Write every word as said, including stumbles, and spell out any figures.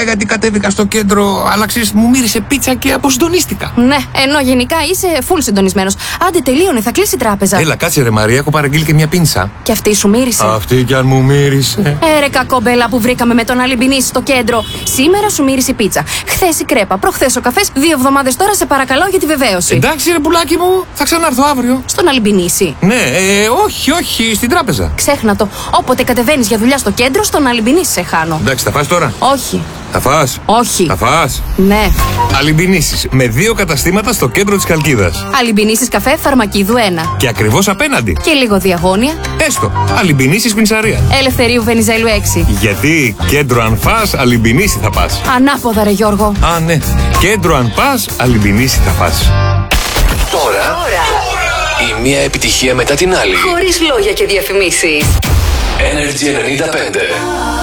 γιατί κατέβηκα στο κέντρο, αλλά ξέρεις, μου μύρισε πίτσα και αποσυντονίστηκα. Ναι, ενώ γενικά είσαι full συντονισμένος. Άντε, τελείωνε, θα κλείσει η τράπεζα. Έλα, κάτσε ρε Μαρία, έχω παραγγείλει και μια πίνσα. Και αυτή σου μύρισε. Αυτή κι αν μου μύρισε. Έρε κακόμπελα που βρήκαμε με τον Αλιμπινίση στο κέντρο. Σήμερα σου μύρισε η πίτσα. Χθες η κρέπα, προχθές ο καφές. Δύο εβδομάδες τώρα σε παρακαλώ για τη βεβαίωση. Εντάξει ρε πουλάκι μου, θα ξανάρθω αύριο. Στον Αλιμπινίση. Ναι, ε, όχι, όχι, στην τράπεζα. Ξέχνα το. Όποτε κατεβαίνεις για δουλειά στο κέντρο, στον Αλιμπινίση σε χάνω. Εντάξει, θα φας τώρα. Όχι. Θα φας. Όχι. Θα φας. Ναι. Αλιμπινίσεις με δύο καταστήματα στο κέντρο της Χαλκίδας. Αλιμπινίσεις καφέ Φαρμακίδου ένα. Και ακριβώς απέναντι. Και λίγο διαγώνια. Έστω. Αλιμπινίσεις πινσαρία. Ελευθερίου Βενιζέλου έξι. Γιατί κέντρο αν φας, Αλιμπινίση θα πας. Ανάποδα ρε Γιώργο. Α, ναι. Κέντρο αν πας, Αλιμπινίση θα πας. Τώρα, η μία επιτυχία μετά την άλλη. Χωρίς λόγια και διαφημίσεις. Energy ενενήντα πέντε.